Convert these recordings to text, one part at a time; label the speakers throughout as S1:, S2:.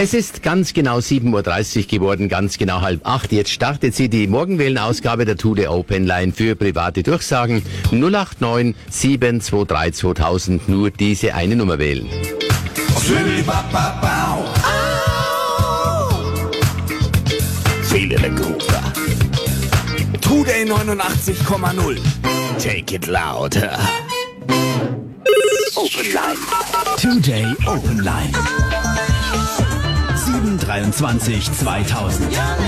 S1: Es ist ganz genau 7.30 Uhr geworden, ganz genau 7:30. Jetzt startet sie die Morgenwellen-Ausgabe der Today Open Line für private Durchsagen. 089 723 2000, nur diese eine Nummer wählen.
S2: Feeling a groove. Today 89,0. Take it louder. Open Line. Today Open Line. 723 2000.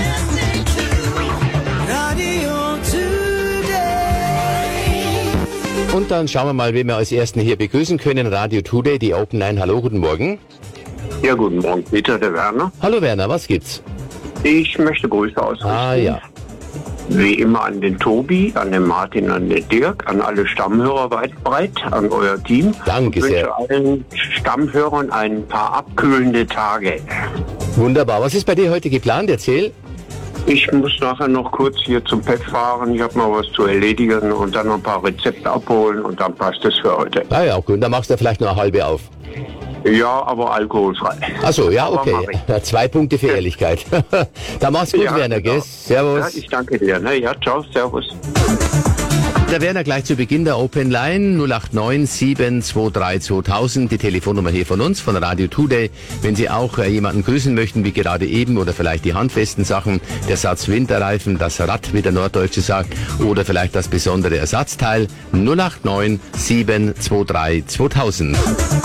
S1: Und dann schauen wir mal, wen wir als Ersten hier begrüßen können. Radio Today, die Open Line. Hallo, guten Morgen.
S3: Ja, guten Morgen, Peter, der Werner.
S1: Hallo Werner, was gibt's?
S3: Ich möchte Grüße ausrichten.
S1: Ah ja.
S3: Wie immer an den Tobi, an den Martin, an den Dirk, an alle Stammhörer weit und breit, an euer Team.
S1: Danke
S3: Ich
S1: sehr.
S3: wünsche allen Stammhörern ein paar abkühlende Tage.
S1: Wunderbar. Was ist bei dir heute geplant? Erzähl.
S3: Ich muss nachher noch kurz hier zum Pet fahren. Ich habe noch was zu erledigen und dann noch ein paar Rezepte abholen und dann passt es für heute.
S1: Ah ja, gut. Dann machst du vielleicht nur eine halbe auf.
S3: Ja, aber alkoholfrei.
S1: Ach so, ja,
S3: Aber
S1: okay.
S3: mach ich.
S1: Ja, 2 Punkte für Ehrlichkeit. Da mach's gut,
S3: Ja,
S1: Werner,
S3: genau.
S1: gell? Servus.
S3: Ja, ich danke dir. Ne? Ja, ciao, servus.
S1: Der Werner gleich zu Beginn der Open Line 089 723 2000, die Telefonnummer hier von uns, von Radio Today. Wenn Sie auch jemanden grüßen möchten, wie gerade eben, oder vielleicht die handfesten Sachen, der Satz Winterreifen, das Rad, wie der Norddeutsche sagt, oder vielleicht das besondere Ersatzteil 089 723 2000.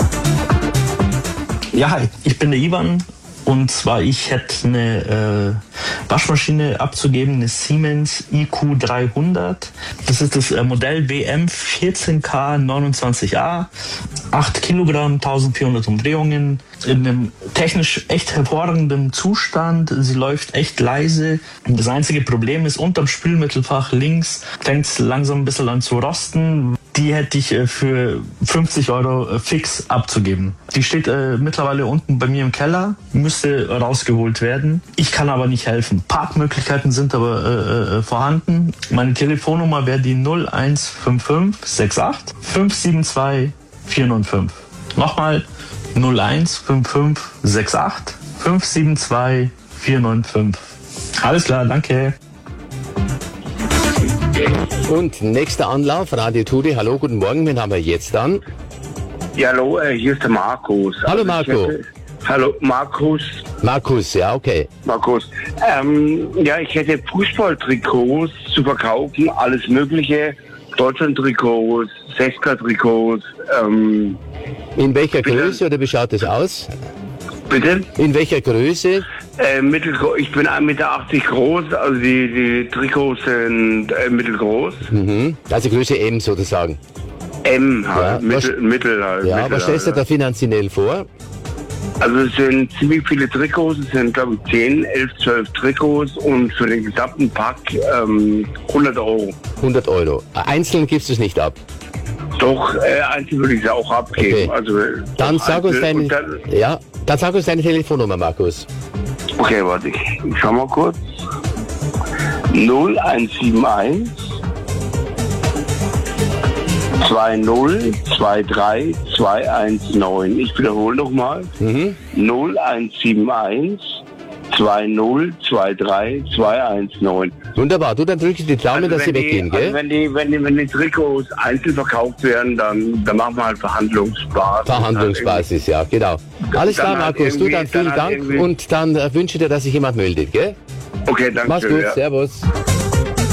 S4: Ja, hi, ich bin der Ivan und zwar ich hätte eine Waschmaschine abzugeben, eine Siemens IQ 300. Das ist das Modell BM 14K 29A, 8 Kilogramm, 1400 Umdrehungen, in einem technisch echt hervorragenden Zustand. Sie läuft echt leise. Das einzige Problem ist, unterm Spülmittelfach links fängt es langsam ein bisschen an zu rosten. Die hätte ich für 50 Euro fix abzugeben. Die steht mittlerweile unten bei mir im Keller, müsste rausgeholt werden. Ich kann aber nicht helfen. Parkmöglichkeiten sind aber vorhanden. Meine Telefonnummer wäre die 0155 68 572 495. Nochmal 0155 68 572 495. Alles klar, danke.
S1: Und nächster Anlauf, Radio Today. Hallo, guten Morgen, wen haben wir jetzt an?
S3: Ja, hallo, hier ist der Markus.
S1: Hallo, Marco.
S3: Hallo, Markus.
S1: Markus, ja, okay.
S3: Markus. Ja, ich hätte Fußballtrikots zu verkaufen, alles Mögliche. Deutschland-Trikots, Sechsker-Trikots.
S1: In welcher
S3: Bitte?
S1: Größe oder wie schaut das aus?
S3: Bitte?
S1: In welcher Größe?
S3: Ich bin 1,80 Meter groß, also die Trikots sind mittelgroß.
S1: Mhm. Also Größe M sozusagen.
S3: M halt,
S1: Ja,
S3: Mittel halt.
S1: Ja,
S3: Mittel
S1: was stellst du
S3: halt.
S1: da finanziell vor?
S3: Also es sind ziemlich viele Trikots, es sind glaube ich 10, 11, 12 Trikots und für den gesamten Pack 100 Euro.
S1: 100 Euro. Einzeln gibst du es nicht ab.
S3: Doch, einzeln würde ich es auch abgeben.
S1: Okay.
S3: Also,
S1: Dann
S3: doch
S1: sag uns
S3: einzeln.
S1: deine,
S3: Und dann,
S1: ja, dann sag uns deine Telefonnummer, Markus.
S3: okay, warte, ich schau mal kurz. 0171 2023 219. Ich wiederhole nochmal. 0171 2023 219.
S1: Wunderbar. Du, dann drücke ich die Daumen, dass sie weggehen, gell?
S3: Also wenn die Trikots einzeln verkauft werden, dann machen wir halt Verhandlungsbasis.
S1: Verhandlungsbasis, ja, genau. Alles
S3: dann
S1: klar,
S3: halt
S1: Markus. Du,
S3: irgendwie-
S1: dann vielen
S3: dann halt
S1: Dank
S3: irgendwie-
S1: und dann wünsche dir, dass sich jemand meldet, gell?
S3: Okay, danke
S1: Mach's
S3: schön.
S1: gut,
S3: Ja.
S1: servus.